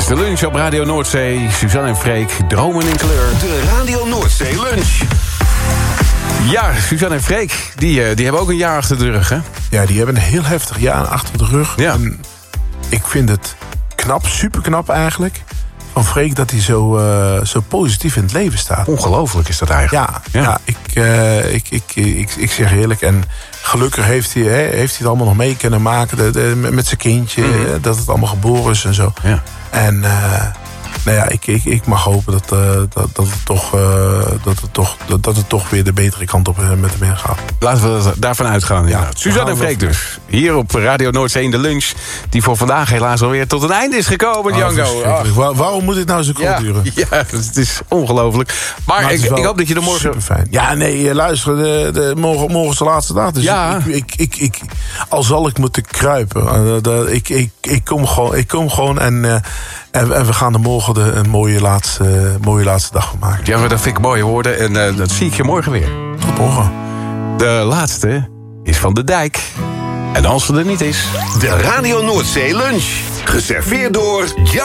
is de lunch op Radio Noordzee. Suzanne en Freek, dromen in kleur. De Radio Noordzee lunch. Ja, Suzanne en Freek, die hebben ook een jaar achter de rug, hè? Ja, die hebben een heel heftig jaar achter de rug. Ja. En ik vind het knap, superknap eigenlijk, van Freek dat hij zo positief in het leven staat. Ongelooflijk is dat eigenlijk. Ja. Ik zeg eerlijk, en gelukkig heeft hij het allemaal nog mee kunnen maken met zijn kindje, dat het allemaal geboren is en zo. Ja. En ik mag hopen dat het toch weer de betere kant op met hem ingaat. Laten we daarvan uitgaan. Ja. Suzanne en Freek dus. Hier op Radio Noordzee in de lunch. Die voor vandaag helaas alweer tot een einde is gekomen, Django. Waarom moet dit nou zo kort duren? Ja, het is ongelooflijk. Maar ik hoop dat je er morgen... Superfijn. Ja, nee, luister. Morgen is de laatste dag. Dus ja. Al zal ik moeten kruipen. Ik kom gewoon en we gaan er morgen een mooie laatste dag van maken. Ja, dat vind ik mooie woorden. En dat zie ik je morgen weer. Tot morgen. De laatste is van de Dijk. En als ze er niet is... De Radio Noordzee lunch. Geserveerd door